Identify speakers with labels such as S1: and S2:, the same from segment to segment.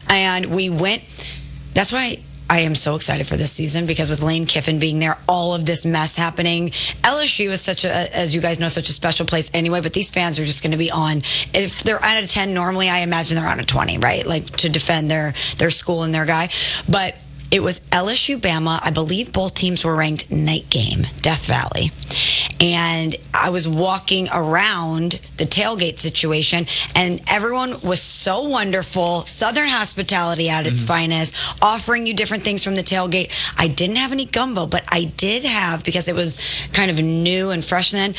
S1: And we went. That's why I am so excited for this season, because with Lane Kiffin being there, all of this mess happening. LSU is as you guys know, such a special place anyway, but these fans are just going to be on. If they're out of 10 normally, I imagine they're on a 20, right? Like to defend their school and their guy. But it was LSU, Bama. I believe both teams were ranked night game, Death Valley. And I was walking around the tailgate situation, and everyone was so wonderful. Southern hospitality at its finest, offering you different things from the tailgate. I didn't have any gumbo, but I did have, because it was kind of new and fresh then,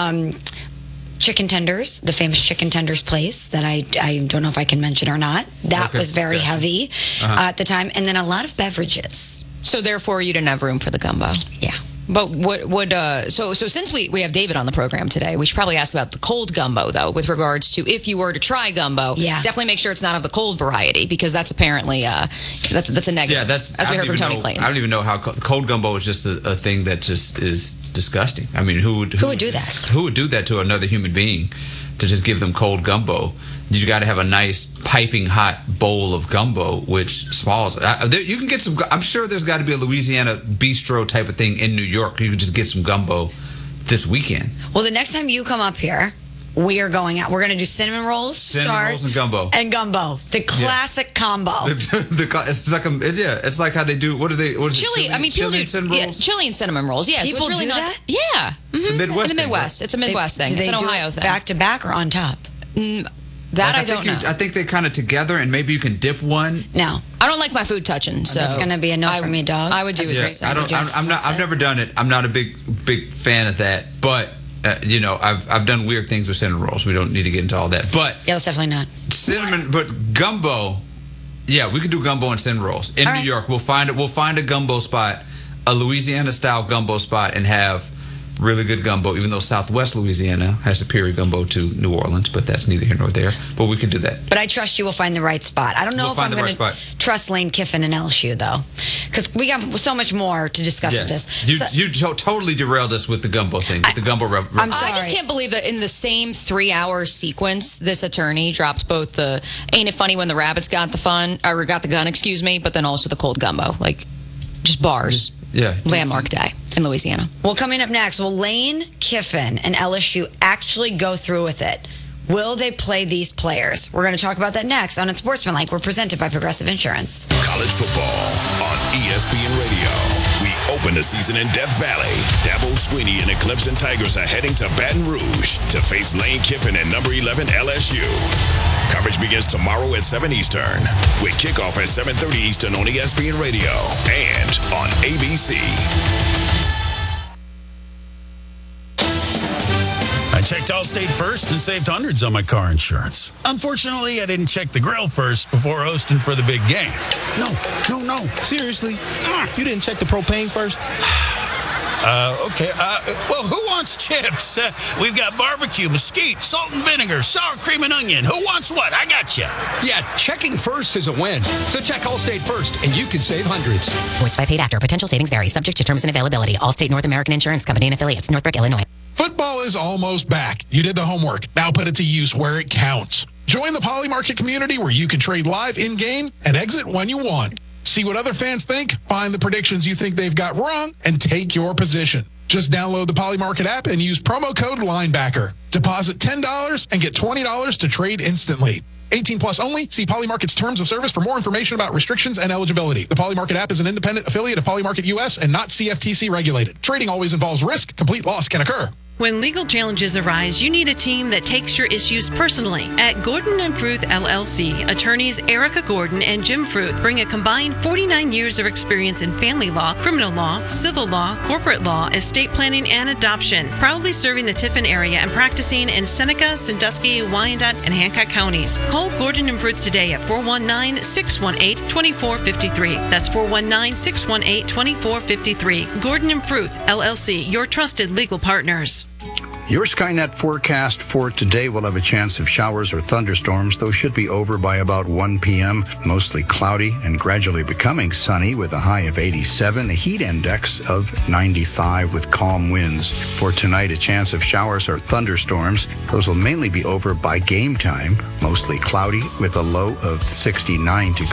S1: chicken tenders, the famous chicken tenders place that I don't know if I can mention or not. That was very heavy at the time. And then a lot of beverages.
S2: So therefore, you didn't have room for the gumbo.
S1: Yeah.
S2: But what would so since we have David on the program today, we should probably ask about the cold gumbo, though, with regards to if you were to try gumbo.
S1: Yeah.
S2: Definitely make sure it's not of the cold variety, because that's apparently that's a negative.
S3: Yeah, that's,
S2: as we heard from Tony Clayton.
S3: I don't even know how cold gumbo is just a thing that just is disgusting. I mean, who would do that? Who would do that to another human being, to just give them cold gumbo? You got to have a nice piping hot bowl of gumbo, which swallows. You can get some. I'm sure there's got to be a Louisiana bistro type of thing in New York. You can just get some gumbo this weekend.
S1: Well, the next time you come up here, we are going out. We're going to do cinnamon rolls to start.
S3: Rolls and gumbo.
S1: The classic combo.
S3: It's like how they do. What is
S2: chili. I mean, people do chili and cinnamon rolls. Yeah,
S1: people
S2: so it's really
S1: do
S2: not.
S1: That?
S2: Yeah,
S3: it's a Midwest.
S2: In the Midwest,
S3: thing,
S2: it's a Midwest thing. It's an Ohio thing.
S1: Back to back or on top?
S2: That I don't know.
S3: I think they're kind of together, and maybe you can dip one.
S1: No,
S2: I don't like my food touching, so
S1: it's going to be a no for me, dog.
S2: I would do it.
S3: I've never done it. I'm not a big fan of that, but I've done weird things with cinnamon rolls. We don't need to get into all that, but
S1: yeah, it's definitely not
S3: cinnamon. But gumbo, yeah, we could do gumbo and cinnamon rolls in New York. We'll find a gumbo spot, a Louisiana style gumbo spot, and have really good gumbo, even though Southwest Louisiana has superior gumbo to New Orleans, but that's neither here nor there. But we can do that.
S1: But I trust you will find the right spot. I don't know if I'm going to trust Lane Kiffin and LSU, though, because we got so much more to discuss with this.
S3: You totally derailed us with the gumbo thing, the gumbo.
S1: I'm sorry.
S2: I just can't believe that in the same 3-hour sequence, this attorney dropped both the "Ain't it funny when the rabbits got the gun," excuse me, but then also the cold gumbo, like just bars.
S3: Yeah.
S2: Landmark day in Louisiana.
S1: Well, coming up next, will Lane Kiffin and LSU actually go through with it? Will they play these players? We're going to talk about that next on Unsportsmanlike. We're presented by Progressive Insurance.
S4: College football on ESPN Radio. We open the season in Death Valley. Dabo Swinney and the Clemson Tigers are heading to Baton Rouge to face Lane Kiffin and number 11 LSU. Coverage begins tomorrow at 7 Eastern, with kickoff at 7:30 Eastern on ESPN Radio and on ABC.
S5: I checked Allstate first and saved hundreds on my car insurance. Unfortunately, I didn't check the grill first before hosting for the big game. No.
S6: Seriously? You didn't check the propane first?
S5: Okay. Well, who wants chips? We've got barbecue, mesquite, salt and vinegar, sour cream and onion. Who wants what? I got you.
S7: Yeah, checking first is a win. So check Allstate first, and you can save hundreds.
S8: Voiced by paid actor. Potential savings vary. Subject to terms and availability. Allstate North American Insurance Company and affiliates. Northbrook, Illinois.
S9: Football is almost back. You did the homework. Now put it to use where it counts. Join the Poly Market community where you can trade live in-game and exit when you want. See what other fans think, find the predictions you think they've got wrong, and take your position. Just download the Poly Market app and use promo code LINEBACKER. Deposit $10 and get $20 to trade instantly. 18 plus only. See Poly Market's terms of service for more information about restrictions and eligibility. The Poly Market app is an independent affiliate of Poly Market US and not CFTC regulated. Trading always involves risk. Complete loss can occur.
S10: When legal challenges arise, you need a team that takes your issues personally. At Gordon & Fruth LLC, attorneys Erica Gordon and Jim Fruth bring a combined 49 years of experience in family law, criminal law, civil law, corporate law, estate planning, and adoption, proudly serving the Tiffin area and practicing in Seneca, Sandusky, Wyandotte, and Hancock counties. Call Gordon & Fruth today at 419-618-2453. That's 419-618-2453. Gordon & Fruth LLC, your trusted legal partners.
S11: Your Skynet forecast for today will have a chance of showers or thunderstorms. Those should be over by about 1 p.m. Mostly cloudy and gradually becoming sunny with a high of 87, a heat index of 95 with calm winds. For tonight, a chance of showers or thunderstorms. Those will mainly be over by game time. Mostly cloudy with a low of 69 degrees.